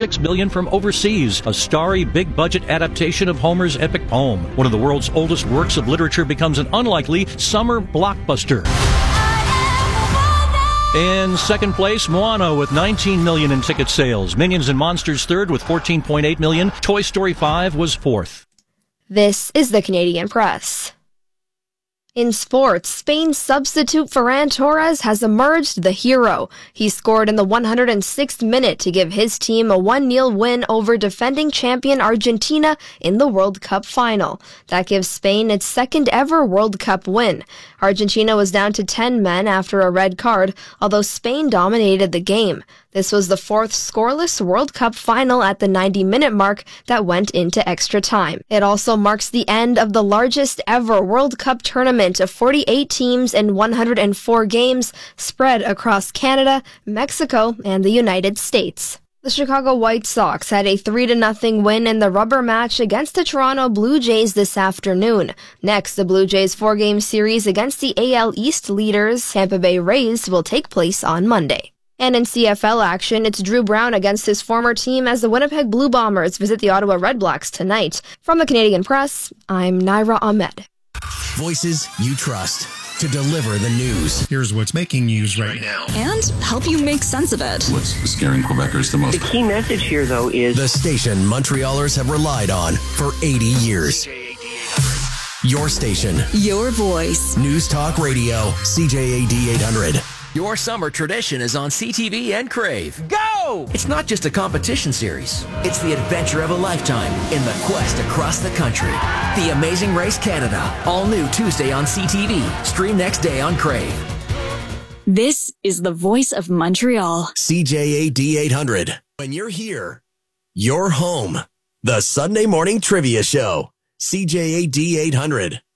$6 billion from overseas. A starry, big-budget adaptation of Homer's epic poem. One of the world's oldest works of literature becomes an unlikely summer blockbuster. In second place, Moana with 19 million in ticket sales. Minions and Monsters third with 14.8 million. Toy Story 5 was fourth. This is the Canadian Press. In sports, Spain's substitute Ferran Torres has emerged the hero. He scored in the 106th minute to give his team a 1-0 win over defending champion Argentina in the World Cup final. That gives Spain its second ever World Cup win. Argentina was down to 10 men after a red card, although Spain dominated the game. This was the fourth scoreless World Cup final at the 90-minute mark that went into extra time. It also marks the end of the largest ever World Cup tournament of 48 teams and 104 games spread across Canada, Mexico, and the United States. The Chicago White Sox had a 3-0 win in the rubber match against the Toronto Blue Jays this afternoon. Next, the Blue Jays' 4-game series against the AL East leaders, Tampa Bay Rays, will take place on Monday. And in CFL action, it's Drew Brown against his former team as the Winnipeg Blue Bombers visit the Ottawa Redblacks tonight. From the Canadian Press, I'm Naira Ahmed. Voices you trust to deliver the news. Here's what's making news right now. And help you make sense of it. What's scaring Quebecers the most? The key message here, though, is the station Montrealers have relied on for 80 years. Your station. Your voice. News Talk Radio, CJAD 800. Your summer tradition is on CTV and Crave. Go! It's not just a competition series. It's the adventure of a lifetime in the quest across the country. The Amazing Race Canada. All new Tuesday on CTV. Stream next day on Crave. This is the voice of Montreal. CJAD 800. When you're here, you're home. The Sunday Morning Trivia Show. CJAD 800.